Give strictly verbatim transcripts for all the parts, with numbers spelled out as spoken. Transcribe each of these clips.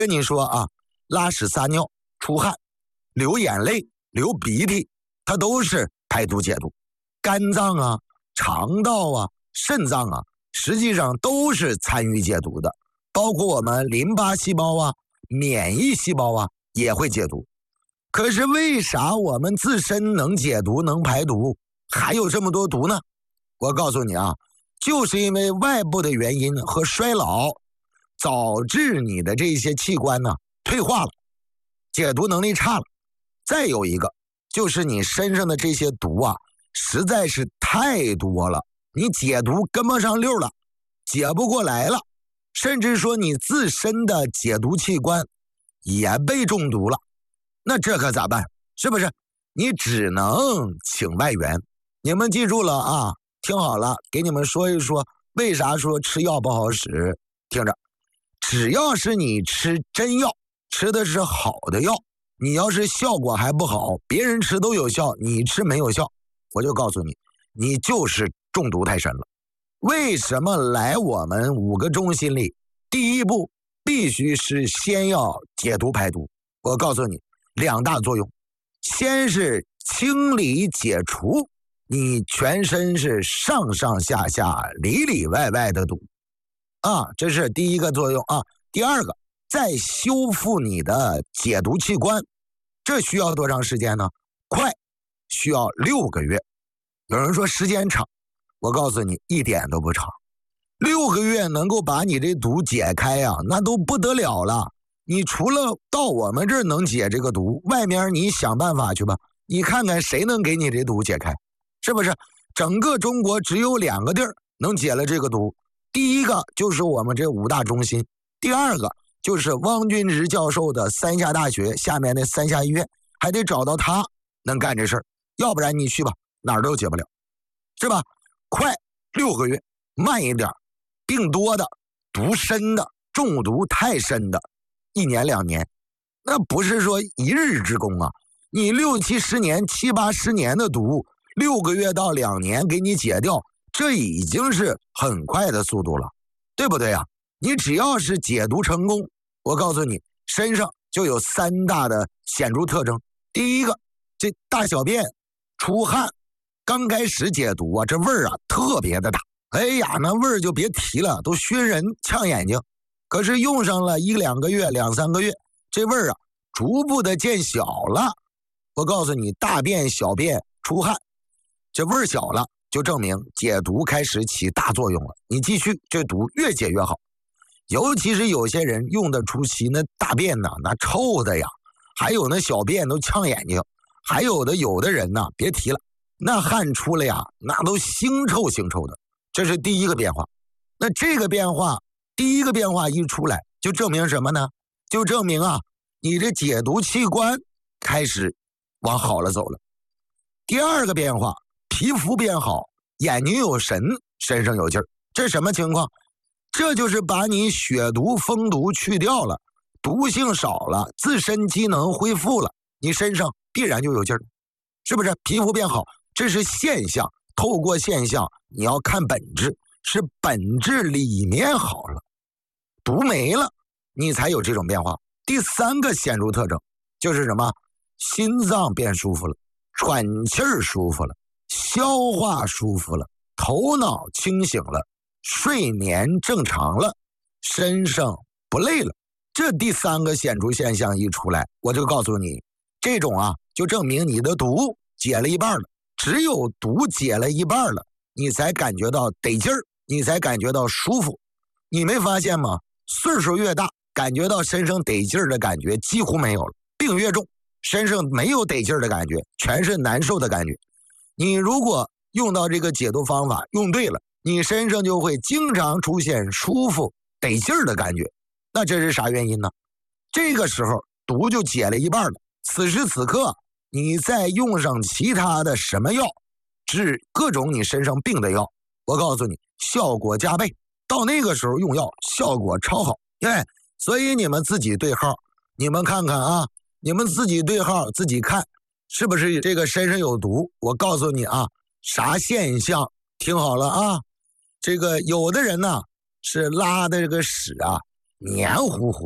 跟你说啊，拉屎撒尿、出汗、流眼泪、流鼻涕，它都是排毒解毒。肝脏啊、肠道啊、肾脏啊，实际上都是参与解毒的，包括我们淋巴细胞啊、免疫细胞啊也会解毒。可是为啥我们自身能解毒、能排毒，还有这么多毒呢？我告诉你啊，就是因为外部的原因和衰老，导致你的这些器官呢退化了，解毒能力差了。再有一个就是你身上的这些毒啊，实在是太多了，你解毒跟不上溜了，解不过来了，甚至说你自身的解毒器官也被中毒了，那这可咋办？是不是？你只能请外援。你们记住了啊，听好了，给你们说一说为啥说吃药不好使。听着，只要是你吃真药，吃的是好的药，你要是效果还不好，别人吃都有效，你吃没有效，我就告诉你，你就是中毒太深了。为什么来我们五个中心里，第一步必须是先要解毒排毒？我告诉你，两大作用，先是清理解除你全身是上上下下里里外外的毒啊，这是第一个作用啊。第二个，再修复你的解毒器官，这需要多长时间呢？快，需要六个月。有人说时间长，我告诉你一点都不长，六个月能够把你这毒解开呀、啊，那都不得了了。你除了到我们这儿能解这个毒，外面你想办法去吧，你看看谁能给你这毒解开，是不是？整个中国只有两个地儿能解了这个毒，第一个就是我们这五大中心，第二个就是汪军直教授的三峡大学下面的三峡医院，还得找到他能干这事儿，要不然你去吧，哪儿都解不了，是吧？快六个月，慢一点，病多的、毒深的、中毒太深的，一年两年，那不是说一日之功啊！你六七十年、七八十年的毒，六个月到两年给你解掉，这已经是很快的速度了，对不对啊？你只要是解毒成功，我告诉你，身上就有三大的显著特征。第一个，这大小便出汗，刚开始解毒啊，这味儿啊特别的大，哎呀，那味儿就别提了，都熏人呛眼睛。可是用上了一两个月、两三个月，这味儿啊逐步的见小了。我告诉你，大便、小便出汗，这味儿小了，就证明解毒开始起大作用了。你继续，这毒越解越好。尤其是有些人用的初期，那大便呢，那臭的呀，还有那小便都呛眼睛，还有的有的人呢，别提了，那汗出来呀，那都腥臭腥臭的。这是第一个变化。那这个变化，第一个变化一出来，就证明什么呢？就证明啊，你这解毒器官开始往好了走了。第二个变化，皮肤变好，眼睛有神，身上有劲儿。这什么情况？这就是把你血毒风毒去掉了，毒性少了，自身机能恢复了，你身上必然就有劲儿，是不是？皮肤变好，这是现象。透过现象，你要看本质，是本质里面好了，毒没了，你才有这种变化。第三个显著特征就是什么？心脏变舒服了，喘气儿舒服了，消化舒服了，头脑清醒了，睡眠正常了，身上不累了。这第三个显著现象一出来，我就告诉你，这种啊，就证明你的毒解了一半了。只有毒解了一半了，你才感觉到得劲儿，你才感觉到舒服。你没发现吗？岁数越大，感觉到身上得劲儿的感觉几乎没有了。病越重，身上没有得劲儿的感觉，全是难受的感觉。你如果用到这个解毒方法，用对了，你身上就会经常出现舒服得劲儿的感觉。那这是啥原因呢？这个时候毒就解了一半了，此时此刻你再用上其他的什么药治各种你身上病的药，我告诉你效果加倍，到那个时候用药效果超好。哎，所以你们自己对号，你们看看啊，你们自己对号自己看是不是这个身上有毒。我告诉你啊，啥现象？听好了啊，这个有的人呢是拉的这个屎啊黏糊糊的，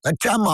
那沾麻